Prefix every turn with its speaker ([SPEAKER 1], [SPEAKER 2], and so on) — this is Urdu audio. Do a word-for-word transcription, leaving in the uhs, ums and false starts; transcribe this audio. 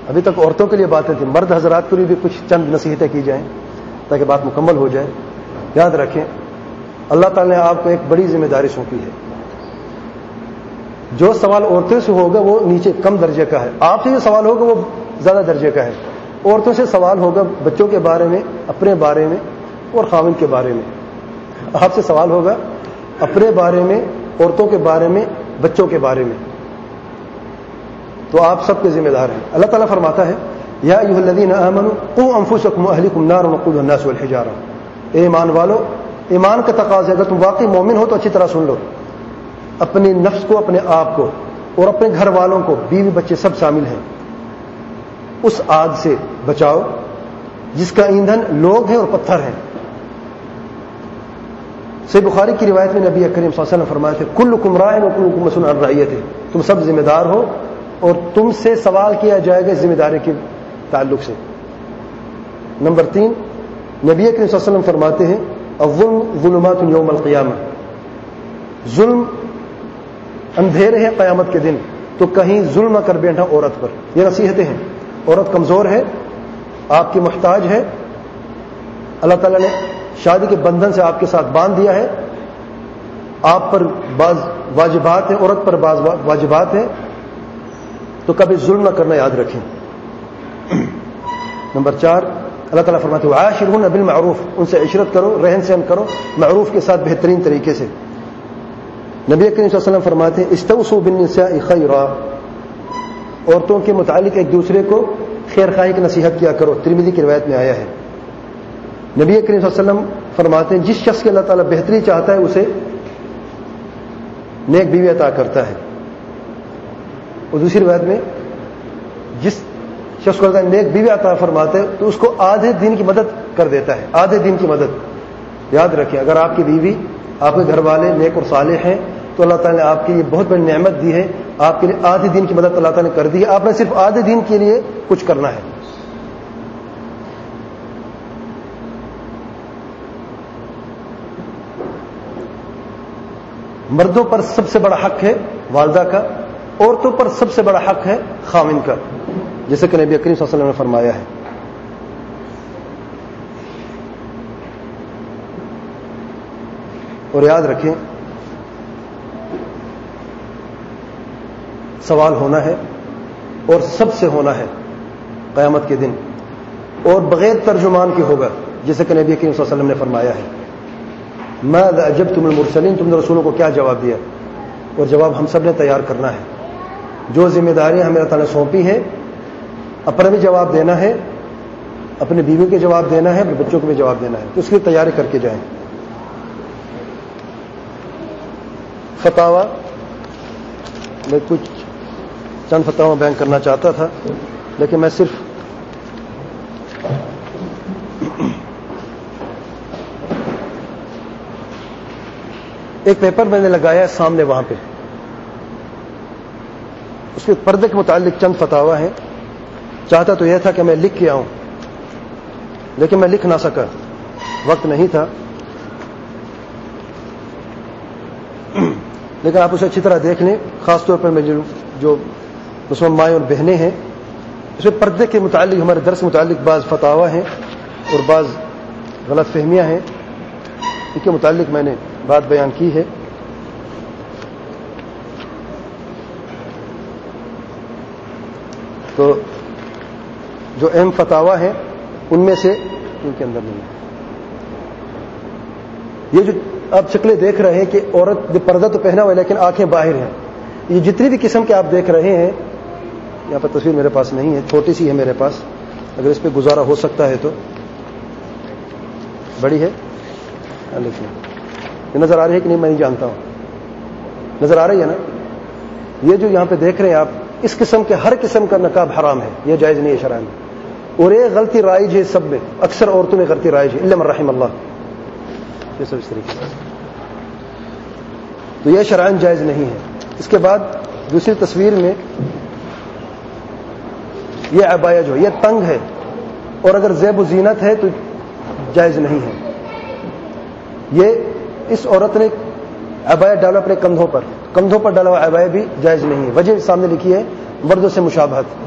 [SPEAKER 1] ابھی تک عورتوں کے لیے باتیں تھیں، مرد حضرات کے لیے بھی کچھ چند نصیحتیں کی جائیں تاکہ بات مکمل ہو جائے. یاد رکھیں اللہ تعالی نے آپ کو ایک بڑی ذمہ داری سونپی ہے. جو سوال عورتوں سے ہوگا وہ نیچے کم درجے کا ہے، آپ سے جو سوال ہوگا وہ زیادہ درجے کا ہے. عورتوں سے سوال ہوگا بچوں کے بارے میں، اپنے بارے میں اور خاوند کے بارے میں. آپ سے سوال ہوگا اپنے بارے میں، عورتوں کے بارے میں، بچوں کے بارے میں. تو آپ سب کے ذمہ دار ہیں. اللہ تعالیٰ فرماتا ہے یا ایھا الذین آمنوا قوا انفسکم واہلکم نارا وقودها الناس والحجارہ. اے ایمان والو، ایمان کا تقاضا ہے، اگر تم واقعی مومن ہو تو اچھی طرح سن لو، اپنی نفس کو، اپنے آپ کو اور اپنے گھر والوں کو، بیوی بچے سب شامل ہیں، اس آگ سے بچاؤ جس کا ایندھن لوگ ہیں اور پتھر ہیں. صحیح بخاری کی روایت میں نبی کریم صلی اللہ علیہ وسلم فرمایا تھے کلکم راع وکلکم مسئول عن رعیتہ. تم سب ذمہ دار ہو اور تم سے سوال کیا جائے گا ذمہ داری کے تعلق سے. نمبر تین، نبی کریم صلی اللہ علیہ وسلم فرماتے ہیں الظلم ظلمات یوم القیامہ. ظلم اندھیرے ہیں قیامت کے دن، تو کہیں ظلم نہ کر بیٹھا عورت پر. یہ نصیحتیں ہیں. عورت کمزور ہے، آپ کی محتاج ہے، اللہ تعالیٰ نے شادی کے بندھن سے آپ کے ساتھ باندھ دیا ہے. آپ پر بعض واجبات ہیں، عورت پر بعض واجبات ہیں، تو کبھی ظلم نہ کرنا یاد رکھیں. نمبر چار، اللہ تعالیٰ فرماتے ہیں وعاشرہن بالمعروف. ان سے عشرت کرو، رہن سہن کرو معروف کے ساتھ، بہترین طریقے سے. نبی کریم صلی اللہ علیہ وسلم فرماتے ہیں استوصوا بالنساء خیرا. عورتوں کے متعلق ایک دوسرے کو خیر خواہی کی نصیحت کیا کرو. ترمذی کی روایت میں آیا ہے. نبی کریم صلی اللہ علیہ وسلم فرماتے ہیں جس شخص کے اللہ تعالیٰ بہتری چاہتا ہے اسے نیک بیوی عطا کرتا ہے. اور دوسری روایت میں جس شخص کو اللہ تعالیٰ نیک بیوی عطا فرماتے ہے تو اس کو آدھے دین کی مدد کر دیتا ہے. آدھے دین کی مدد. یاد رکھیں اگر آپ کی بیوی، آپ کے گھر والے نیک اور صالح ہیں تو اللہ تعالیٰ نے آپ کے لیے بہت بڑی نعمت دی ہے. آپ کے لیے آدھے دین کی مدد اللہ تعالیٰ نے کر دی ہے. آپ نے صرف آدھے دین کے لیے کچھ کرنا ہے. مردوں پر سب سے بڑا حق ہے والدہ کا، عورتوں پر سب سے بڑا حق ہے خاوند کا، جیسے کہ نبی کریم صلی اللہ علیہ وسلم نے فرمایا ہے. اور یاد رکھیں سوال ہونا ہے اور سب سے ہونا ہے قیامت کے دن، اور بغیر ترجمان کے ہوگا، جیسے کہ نبی کریم صلی اللہ علیہ وسلم نے فرمایا ہے ماذا اجبتم المرسلین. تم نے رسولوں کو کیا جواب دیا؟ اور جواب ہم سب نے تیار کرنا ہے. جو ذمہ داریاں ہمیں اللہ تعالیٰ نے سونپی ہیں، اپنا بھی جواب دینا ہے، اپنے بیوی کے جواب دینا ہے، اپنے بچوں کو بھی جواب دینا ہے. تو اس کی تیاری کر کے جائیں. فتاوا میں کچھ چند فتاوا بیان کرنا چاہتا تھا، لیکن میں صرف ایک پیپر میں نے لگایا ہے سامنے وہاں پہ، اس کے پردے کے متعلق چند فتاوا ہیں. چاہتا تو یہ تھا کہ میں لکھ کے آؤں، لیکن میں لکھ نہ سکا، وقت نہیں تھا. لیکن آپ اسے اچھی طرح دیکھ لیں. خاص طور پر میں جو مسلمان مائیں اور بہنیں ہیں، اس میں پردے کے متعلق، ہمارے درس کے متعلق بعض فتاوا ہیں اور بعض غلط فہمیاں ہیں. ان کے متعلق میں نے بات بیان کی ہے. تو جو اہم فتاوا ہیں ان میں سے ان کے اندر نہیں ہے. یہ جو آپ شکلیں دیکھ رہے ہیں کہ عورت جو پردہ تو پہنا ہوا ہے لیکن آنکھیں باہر ہیں، یہ جتنی بھی قسم کے آپ دیکھ رہے ہیں، یہاں پر تصویر میرے پاس نہیں ہے، چھوٹی سی ہے میرے پاس، اگر اس پہ گزارا ہو سکتا ہے تو. بڑی ہے یہ نظر آ رہی ہے کہ نہیں میں نہیں جانتا ہوں. نظر آ رہی ہے نا؟ یہ جو یہاں پہ دیکھ رہے ہیں آپ، اس قسم کے ہر قسم کا نقاب حرام ہے، یہ جائز نہیں ہے شرع میں. اور یہ غلطی رائج ہے سب میں، اکثر عورتوں میں غلطی رائج ہے، الا من رحم اللہ. یہ سب اس طریقے سے، تو یہ شرعاً جائز نہیں ہے. اس کے بعد دوسری تصویر میں یہ عبایا جو یہ تنگ ہے، اور اگر زیب و زینت ہے تو جائز نہیں ہے. یہ اس عورت نے عبایا ڈالا اپنے کندھوں پر، کندھوں پر ڈالا ہوا عبایا بھی جائز نہیں ہے. وجہ سامنے لکھی ہے مردوں سے مشابہت.